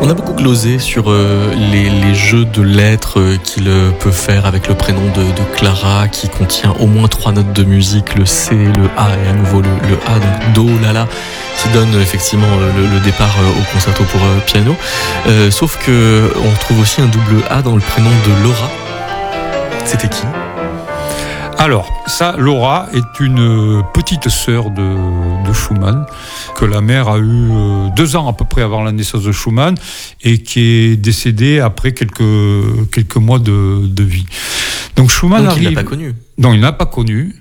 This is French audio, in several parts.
On a beaucoup glosé sur les jeux de lettres qu'il peut faire avec le prénom de Clara, qui contient au moins 3 notes de musique, le C, le A et à nouveau le A, donc Do, La, La, qui donne effectivement le départ au concerto pour piano. Sauf que on trouve aussi un double A dans le prénom de Laura. C'était qui ? Alors, ça, Laura est une petite sœur de Schumann, que la mère a eu 2 ans à peu près avant la naissance de Schumann, et qui est décédée après quelques mois de vie. Donc Schumann arrive... il l'a pas connue. Non, il n'a pas connu.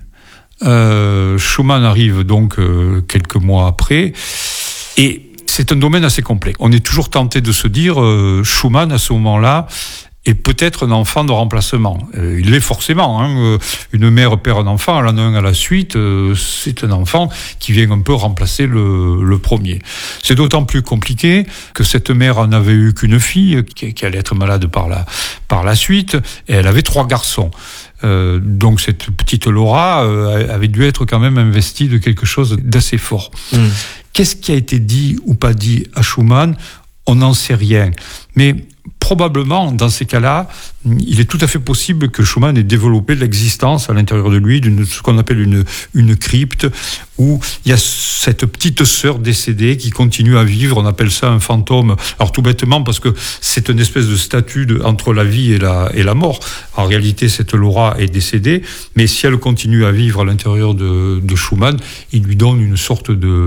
Schumann arrive donc quelques mois après, et c'est un domaine assez complexe. On est toujours tenté de se dire, Schumann, à ce moment-là, est peut-être un enfant de remplacement. Il l'est forcément. Une mère perd un enfant, elle en a un à la suite, c'est un enfant qui vient un peu remplacer le premier. C'est d'autant plus compliqué que cette mère n'avait eu qu'une fille, qui allait être malade par la suite, et elle avait 3 garçons. Donc cette petite Laura avait dû être quand même investie de quelque chose d'assez fort. Qu'est-ce qui a été dit ou pas dit à Schumann ? On n'en sait rien. Mais probablement, dans ces cas-là, il est tout à fait possible que Schumann ait développé l'existence à l'intérieur de lui d'une ce qu'on appelle une crypte, où il y a cette petite sœur décédée qui continue à vivre. On appelle ça un fantôme. Alors tout bêtement, parce que c'est une espèce de statut entre la vie et la mort. En réalité, cette Laura est décédée, mais si elle continue à vivre à l'intérieur de Schumann, il lui donne une sorte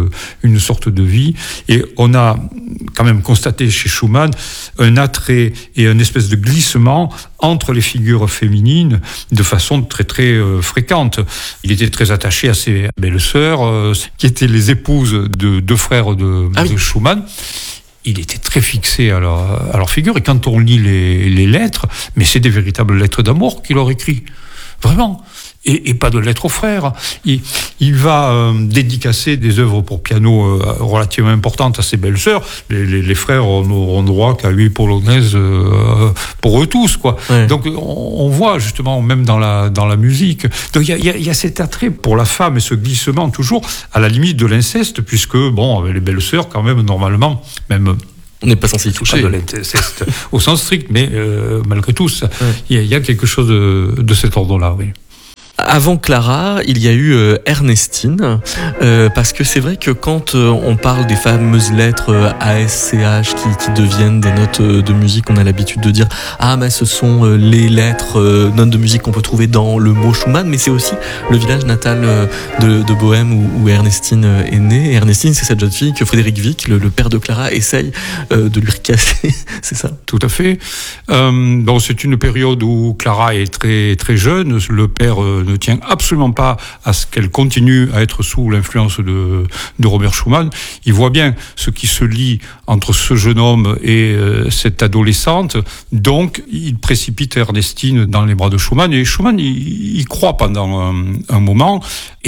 de vie. Et on a quand même constaté chez Schumann un attrait et une espèce de glissement entre les figures féminines de façon très très fréquente. Il était très attaché à ses belles-sœurs, qui étaient les épouses de 2 frères de Schumann. Il était très fixé à leur figure, et quand on lit les lettres, mais c'est des véritables lettres d'amour qu'il leur écrit. Vraiment. Et pas de lettres aux frères. Il va dédicacer des œuvres pour piano relativement importantes à ses belles-sœurs. Les frères n'auront droit qu'à 8 polonaises pour eux tous, quoi. Ouais. Donc on voit justement, même dans la musique. Donc il y a cet attrait pour la femme et ce glissement toujours à la limite de l'inceste, puisque bon, les belles-sœurs quand même normalement, même. On n'est pas censé y toucher. Pas de l'inceste au sens strict, mais malgré tout, il y a quelque chose de cet ordre-là, oui. Avant Clara, il y a eu Ernestine, parce que c'est vrai que quand on parle des fameuses lettres ASCH qui deviennent des notes de musique, on a l'habitude de dire « Ah, mais ce sont les lettres, notes de musique qu'on peut trouver dans le mot Schumann », mais c'est aussi le village natal de Bohême où Ernestine est née. Et Ernestine, c'est cette jeune fille que Frédéric Wick, le père de Clara, essaye de lui recasser, c'est ça ? Tout à fait. Donc c'est une période où Clara est très, très jeune, le père ne tient absolument pas à ce qu'elle continue à être sous l'influence de Robert Schumann. Il voit bien ce qui se lie entre ce jeune homme et cette adolescente. Donc, il précipite Ernestine dans les bras de Schumann. Et Schumann, il croit pendant un moment.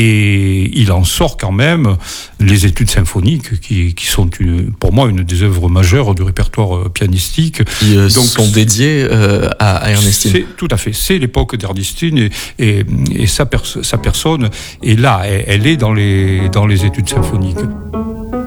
Et il en sort quand même les études symphoniques qui sont pour moi une des œuvres majeures du répertoire pianistique. Qui sont dédiées à Ernestine. Tout à fait. C'est l'époque d'Ernestine et sa personne. Et là, elle est dans les études symphoniques.